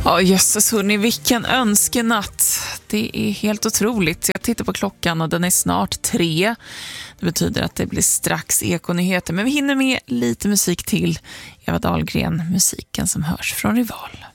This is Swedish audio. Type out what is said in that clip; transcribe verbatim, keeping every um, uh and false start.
Ja, jösses hörni, vilken önskenatt. Det är helt otroligt. Jag tittar på klockan och den är snart tre. Det betyder att det blir strax ekonyheter. Men vi hinner med lite musik till. Eva Dahlgren, musiken som hörs från Rival.